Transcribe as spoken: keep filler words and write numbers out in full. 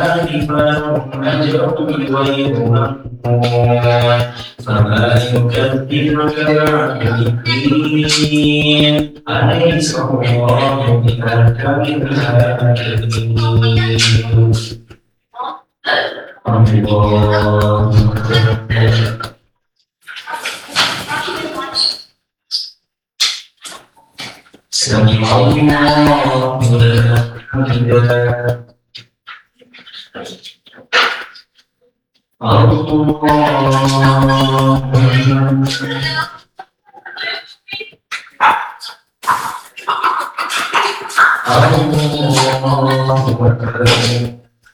فلهم أجر غير ممنون فما يكذبك بعد بالدين أليس الله بأحكم الحاكمين الله سمع الله لمن حمده الله الله أكبر